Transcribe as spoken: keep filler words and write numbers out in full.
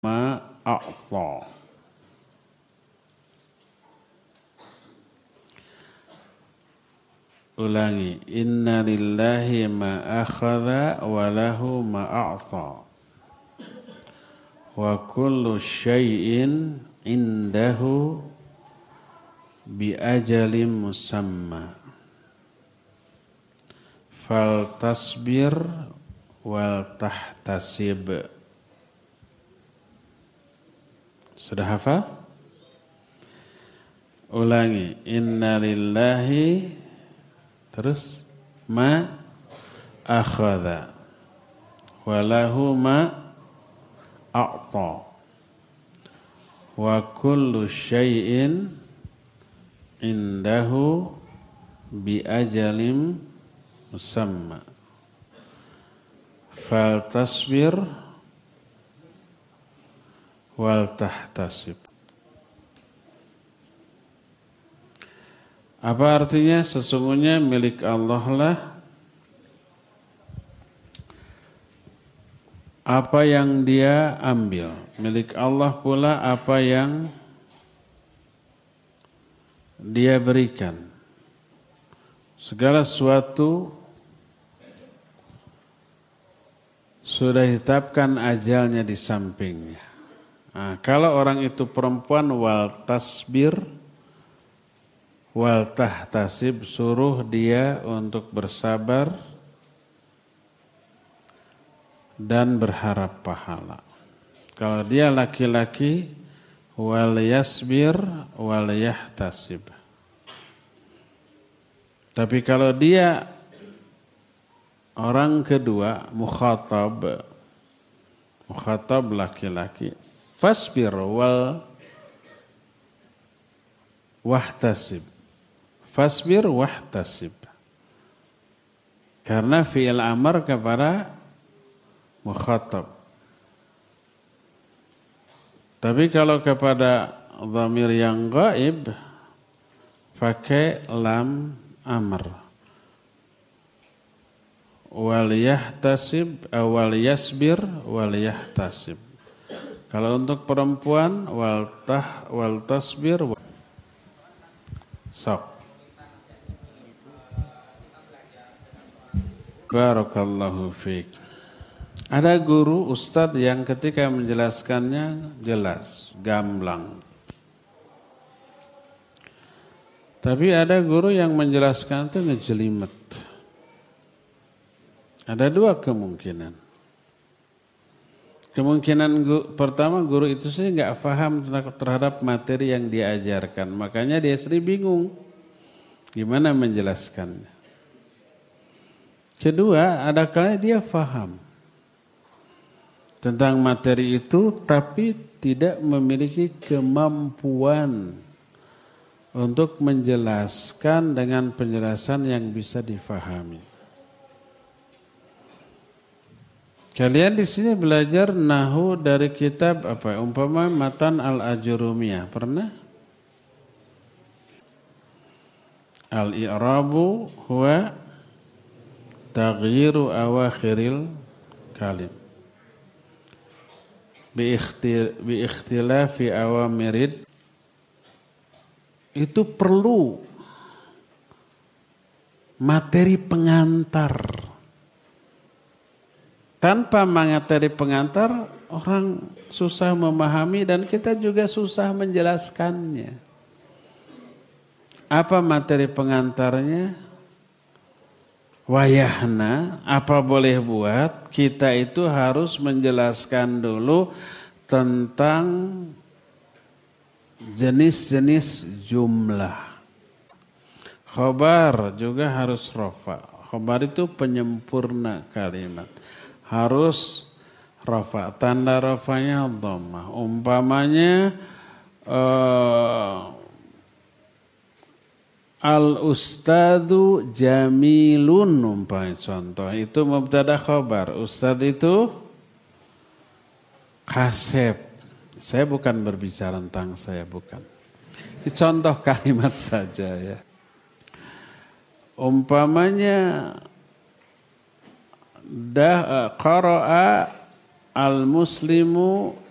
ma a'ta. Ulangi, inna lillahi ma akhadha wa lahu ma a'ta. Wa kullu syai'in indahu bi ajalin musamma. Fal tasbir wal tahtasib. Sudah hafal? Ulangi, inna lillahi terus ma akhadha wa lahu ma a'ta wa kullu syai'in indahu bi ajalim musamma fal tasbir wal tahtasib. Apa artinya? Sesungguhnya milik Allah lah apa yang dia ambil. Milik Allah pula apa yang dia berikan. Segala sesuatu sudah ditetapkan ajalnya di sampingnya. Nah, kalau orang itu perempuan, wal tasbir wal tahtasib, suruh dia untuk bersabar dan berharap pahala. Kalau dia laki-laki, wal yasbir wal yahtasib. Tapi kalau dia orang kedua, mukhatab, mukhatab laki-laki, fasbir wal wahtasib. Fasbir wahtasib. Karena fi'il amar kepada mukhatab. Tapi kalau kepada dhamir yang gaib, pakai lam amr. Wal yahtasib, wal yasbir, wal yahtasib. Kalau untuk perempuan, wal tah, wal tasbir, wal sok. Barakallahu fiik. Ada guru ustadz yang ketika menjelaskannya jelas, gamblang. Tapi ada guru yang menjelaskan itu ngejelimet. Ada dua kemungkinan. Kemungkinan gu, pertama guru itu sih nggak paham terhadap materi yang diajarkan. Makanya dia sering bingung gimana menjelaskannya. Kedua, ada kalanya dia paham tentang materi itu tapi tidak memiliki kemampuan untuk menjelaskan dengan penjelasan yang bisa difahami. Kalian di sini belajar nahwu dari kitab apa? Umpama Matan al-Ajurumiyah. Pernah? Al-i'rabu huwa taghyiru awakhiril kalim bi ikhtilafi awamirid. Itu perlu materi pengantar. Tanpa materi pengantar orang susah memahami dan kita juga susah menjelaskannya. Apa materi pengantarnya? Wayahna, apa boleh buat, kita itu harus menjelaskan dulu tentang jenis-jenis jumlah. Khobar juga harus rofa. Khobar itu penyempurna kalimat. Harus rofa. Tanda rofanya dhammah. Umpamanya uh, al-ustadzu jamilun, umpamanya contoh. Itu mubtada khobar. Ustadz itu kasep. Saya bukan berbicara tentang saya, bukan. Ini contoh kalimat saja ya. Umpamanya dah qara'a al-muslimu